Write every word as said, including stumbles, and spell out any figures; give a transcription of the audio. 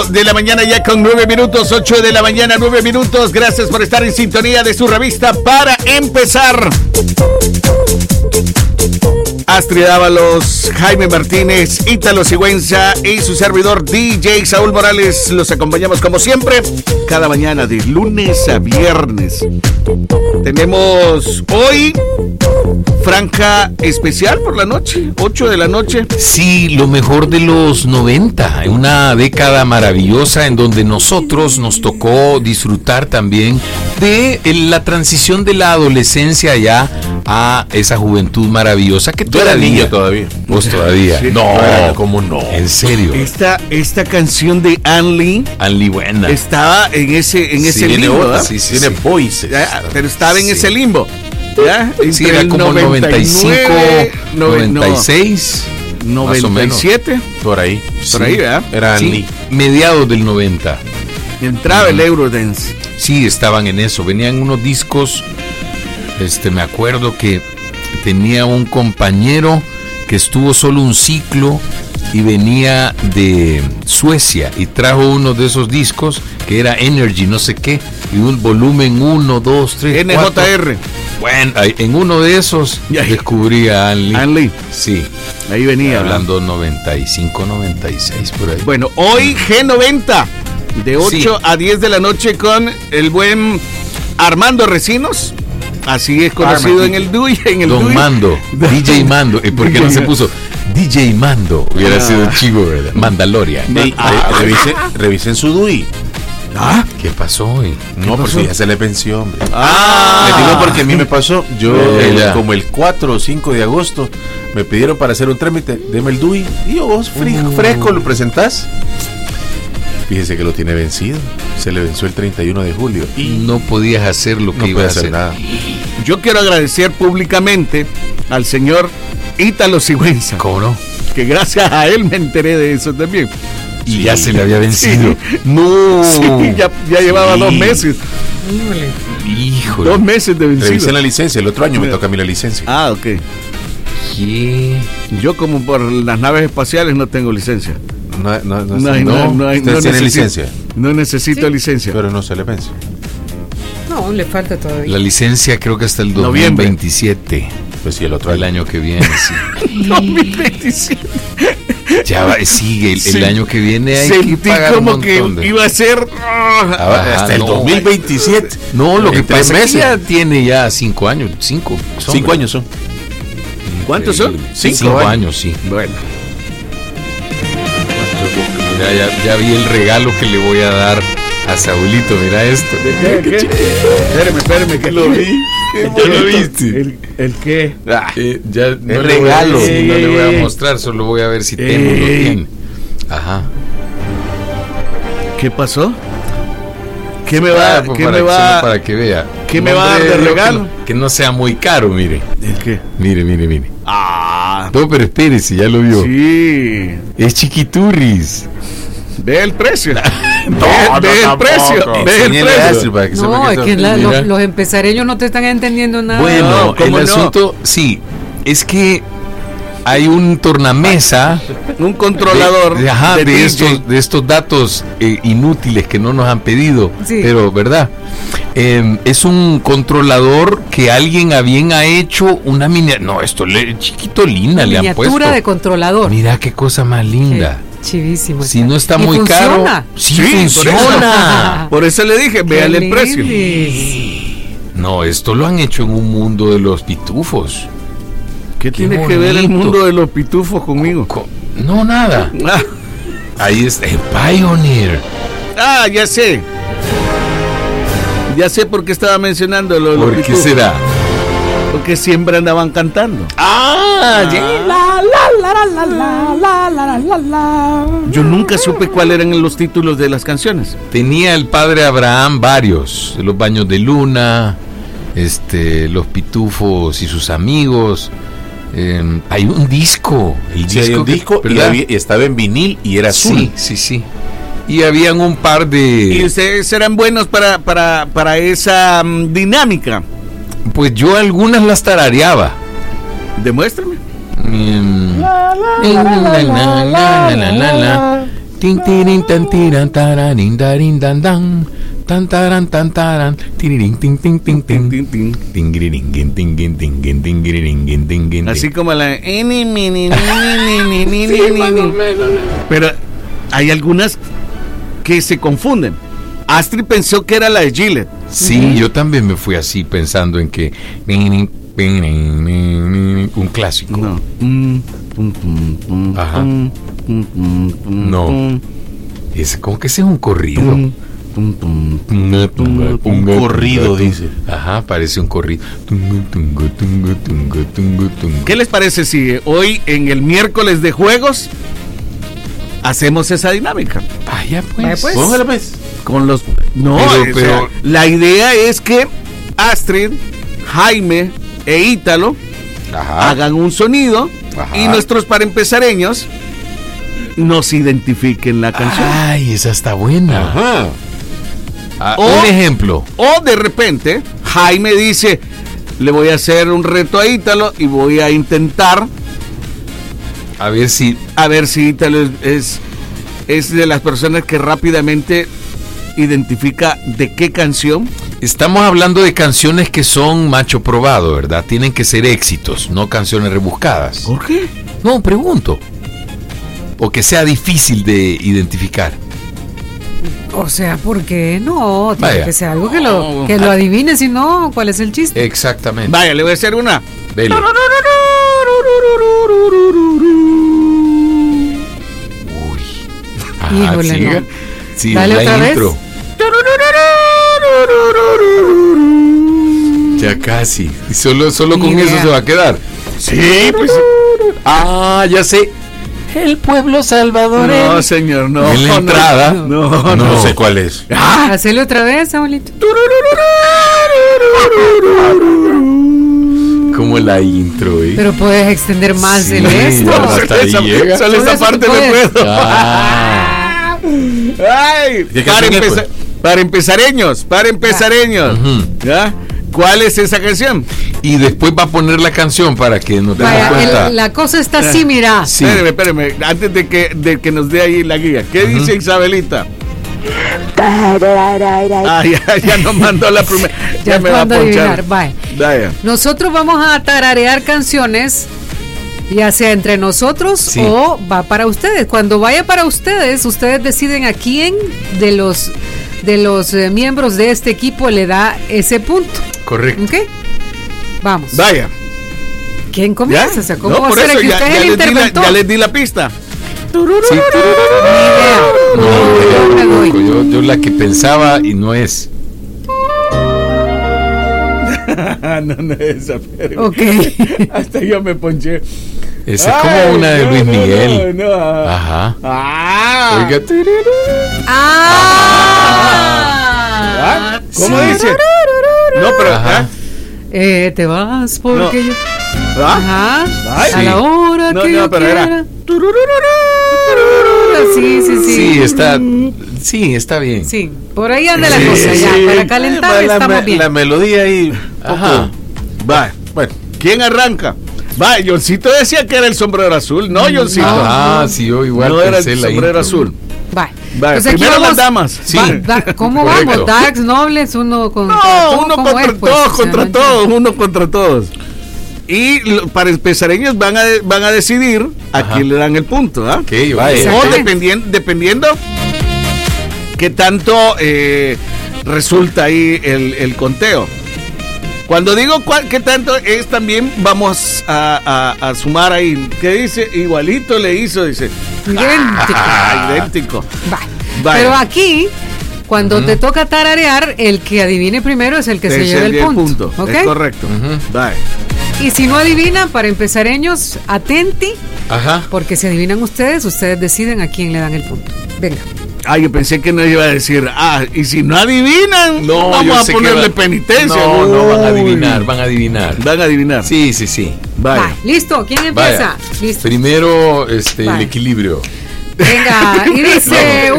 De la mañana ya con nueve minutos, ocho de la mañana, nueve minutos. Gracias por estar en sintonía de su revista Para Empezar. Astrid Ábalos, Jaime Martínez, Ítalo Sigüenza y su servidor D J Saúl Morales. Los acompañamos como siempre, cada mañana de lunes a viernes. Tenemos hoy franja especial por la noche, ocho de la noche. Sí, lo mejor de los noventa, una década maravillosa en donde nosotros nos tocó disfrutar también de la transición de la adolescencia ya a esa juventud maravillosa que tú eras niño todavía. Vos todavía. Sí. No, ¿cómo no? En serio. Esta, esta canción de Ann Lee. Ann Lee buena. Estaba en ese, en ese sí, limbo, ¿verdad? Sí, sí, tiene sí. voices. Ya, pero estaba en Sí. ese limbo. ¿Ya? Sí, era como noventa y cinco, noventa y seis, noventa y siete. Por ahí. Por ahí, ¿verdad? Era Ann Sí, Lee. mediados del noventa. Entraba el Eurodance. Sí, estaban en eso. Venían unos discos. Este, me acuerdo que tenía un compañero que estuvo solo un ciclo y venía de Suecia y trajo uno de esos discos que era Energy, no sé qué, y un volumen uno, dos, tres, N J R. Bueno, en uno de esos descubrí a Ann Lee. Ann Lee. Sí. Ahí venía. Hablando noventa y cinco, noventa y seis, por ahí. Bueno, hoy G noventa, de ocho Sí. a diez de la noche con el buen Armando Recinos. Así es conocido en el D U I. En el Don D U I. Mando, D J Mando. ¿Y por qué no se puso D J Mando? Hubiera Ah. sido chivo, ¿verdad? Mandalorian. Ey, Ah. re- revisen, revisen su D U I. ¿Ah? ¿Qué pasó hoy? No, porque ya se le venció, hombre. Ah. Les digo porque a mí me pasó. Yo, Ya, el- ya. como el cuatro o cinco de agosto, me pidieron para hacer un trámite. Deme el D U I. Y yo, vos fri- Uh. fresco, lo presentás. Fíjese que lo tiene vencido. Se le venció el treinta y uno de julio. Y No podías hacer lo que no iba puede a hacer hacer. nada. Yo quiero agradecer públicamente al señor Ítalo Sigüenza, ¿Cómo no? que gracias a él me enteré de eso también. Y Sí. ya se le había vencido. Sí. No. Sí, ya, ya llevaba Sí. dos meses. Híjole. Dos meses de vencido. Revisen la licencia. El otro año me toca a mí la licencia. Ah, ok. ¿Qué? Yo como por las naves espaciales no tengo licencia. No, no, no, No, hay- no, no, hay- Usted no tiene necesito- licencia, No necesito Sí. licencia. pero no se le vence. No, le falta todavía. La licencia creo que hasta el Noviembre. dos mil veintisiete. Pues sí, el otro El año. año que viene, sí. dos mil veintisiete. Ya va, sigue el, el Sí. año que viene hay que Sentí pagar como un que montón de- iba a ser. ah, Ahora, Ajá, hasta el no. dos mil veintisiete. No, lo que En tres pasa es que meses. ya tiene ya cinco años, cinco. son, Cinco ¿verdad? años son. ¿Cuántos son? Cinco, Cinco años. años. sí. Bueno, Ya, ya, ya vi el regalo que le voy a dar a Saulito, mira esto. ¿qué? ¿Qué? Espérame, espérame, que lo vi. ¿Ya lo viste? ¿El, el qué? Ah, Eh, ya no El le voy a regalo. decir, no le voy Eh. a mostrar, solo voy a ver si Temo lo Eh. tiene. Ajá. ¿Qué pasó? ¿Qué me va, Ah, pues ¿qué para, me solo va, para que vea. ¿qué me va a dar de Hombre, regalo? Que no, que no sea muy caro, mire. ¿El qué? Mire, mire, mire. Ah, No, pero espérese, ya lo vio. sí. Es chiquiturris. Ve el precio. ve no, ve el tampoco. precio. Ve el Enséñele a precio. Astrid para que sepa No, es esto- que la- Mira. los, los empresareños no te están entendiendo nada. Bueno, No, ¿cómo el no? asunto, sí, es que hay un tornamesa Un controlador de, de- ajá, de, D J. estos, de estos datos eh, inútiles que no nos han pedido, Sí. pero verdad, Eh, es un controlador que alguien a bien ha hecho una miniatura, no, esto le, chiquito linda le han puesto. Miniatura de controlador. Mira qué cosa más linda. Qué chivísimo. Si está. no está ¿Y muy funciona? caro, sí, Sí, por eso. funciona. Por eso le dije, véale el precio. lindis. No, esto lo han hecho en un mundo de los pitufos. ¿Qué Qué tiene que ver el bonito. mundo de los pitufos conmigo? Co- No, nada. Ah, Ahí está, el Pioneer. ah, ya sé. Ya sé por qué estaba mencionando lo de los ¿Por qué pitufos. será? Porque siempre andaban cantando. Ah, Yo nunca supe cuáles eran los títulos de las canciones. tenía el padre Abraham varios, los baños de luna, este, los pitufos y sus amigos. Eh, hay un disco, el Sí, hay un que- disco y, ¿verdad? había- y estaba en vinil y era azul. Sí, sí, sí. Y habían un par Y de, ustedes eran buenos para, para, para esa mm, dinámica. pues yo algunas las tarareaba. Demuéstrame. Mm. La, la, la, la, la, la. Tin tirin tan tiran tararin darin dan dan. Tan taran tan taran. Tiririn tin tin tin tin. Tin, tin. Tingirin tin tin tin tin tin tin tin tin. Así como la... eni, mini, ni, ni, ni, ni, ni, ni, ni. Pero hay algunas que se confunden. Astrid pensó que era la de Gillette. Sí, yo también me fui así pensando en que un clásico. No. Ajá. No. Es como que ese es un corrido. Un corrido, dice. Ajá, parece un corrido. ¿Qué les parece si hoy en el miércoles de juegos hacemos esa dinámica? Vaya pues. Vaya, pues. Póngala pues. Con los... No, Pero- o sea, pero- la idea es que Astrid, Jaime e Ítalo Ajá. hagan un sonido Ajá. y nuestros pareempezareños nos identifiquen la canción. Ay, esa está buena. Ajá. Ah, O- un ejemplo. O de repente Jaime dice, le voy a hacer un reto a Ítalo y voy a intentar A ver si. a ver si Ítalo es, es, es de las personas que rápidamente identifica de qué canción. Estamos hablando de canciones que son macho probado, ¿verdad? Tienen que ser éxitos, no canciones rebuscadas. ¿Por qué? No, pregunto. O que sea difícil de identificar. O sea, ¿por qué no? Tiene Vaya. que ser algo que lo, que lo adivine, si no, ¿cuál es el chiste? Exactamente. Vaya, le voy a hacer una. Dele. Uy. Ajá, Híjole, siga. no. Sí, Dale la otra vez. intro. Ya casi. Y solo, solo con Ni eso idea. se va a quedar. Sí, pues. Ah, ya sé. El pueblo salvadoreño. No, señor, no. En la no, entrada. No, no. No, no. sé cuál es. Hacele otra vez, abuelito. Como la intro, ¿eh? Pero puedes extender más Sí, el esto. ya hasta ahí esa, llega. solo Solo esa eso parte tú me puedes. puedo. Ah. Ay, ¿Qué para, canción es, empezar, pues? para empezareños, para empezareños. Ujú. ¿Ya? ¿Cuál es esa canción? Y después va a poner la canción para que nos demos Vaya, cuenta. el- la cosa está así, mira. Sí. Espéreme, espéreme, antes de que, de que nos dé ahí la guía. ¿Qué dice Isabelita? Ah, ya, ya nos mandó la primera. Ya me va a cuando adivinar. ponchar. Vaya. Vaya. Nosotros vamos a tararear canciones, ya sea entre nosotros Sí. o va para ustedes. Cuando vaya para ustedes, ustedes deciden a quién de los de los eh, miembros de este equipo le da ese punto. Correcto. ¿Ok? Vamos. Vaya. ¿Quién ¿Ya? comienza? O sea, ¿cómo No, va a por ser eso aquí? ya, Usted ya es el les di la, interventor. ya les di la pista. Sí. Ni idea. No, Yo me doy. yo, yo la que pensaba y no es. no, no es esa. espéreme. Ok. Hasta yo me ponché. Esa es como una de no, Luis no, Miguel. no, no. Ajá. Ah. Oiga, Ah. ¿Ah? ¿Cómo Sí. dice? No, pero. Ajá. Eh, te vas porque No. yo. ¿Ah? Ajá. Ay. A la hora No, que no, yo pero quiera. era. Sí, sí, sí. Sí, está. Sí, está bien. Sí, por ahí anda la Sí, cosa ya. sí. Para calentar la, estamos me- bien. la melodía ahí. Ajá. Va. Bueno, ¿quién arranca? Va, Johncito decía que era el sombrero azul. No, Johncito. Ah, sí, yo igual no era pensé el la sombrero intro. azul. Va. Va, Pues aquí primero vamos- las damas. Sí. Va- da- ¿Cómo Correcto. vamos? Darks, nobles, uno contra No, todos. uno ¿Cómo contra es, pues? todos, O sea, contra no todos, uno contra todos. Y lo- para empezareños van a, van a decidir a Ajá. quién le dan el punto, ¿ah? Ok, O vaya. Exactamente. dependiendo, dependiendo qué tanto eh, resulta ahí el, el conteo. Cuando digo cuál, qué tanto es, también vamos a, a- a sumar ahí. ¿Qué dice? Igualito le hizo, dice. Idéntico. Ah, idéntico. Va. Vaya. Pero aquí, cuando te toca tararear, el que adivine primero es el que se Es lleva el el punto. ¿Ok? Es correcto. Ujú. Vale. Y si no adivina, para empezareños, atenti, Ajá. porque si adivinan ustedes, ustedes deciden a quién le dan el punto. Venga. Ah, yo pensé que no iba a decir, ah, y si no adivinan, No, yo vamos a sé que ponerle va- penitencia. No, no, van a Uy. adivinar, van a adivinar. Van a adivinar. Sí, sí, sí. Vaya. Va, listo, ¿quién empieza? Vaya. Listo. Primero, este, Vaya. el equilibrio. Venga, y dice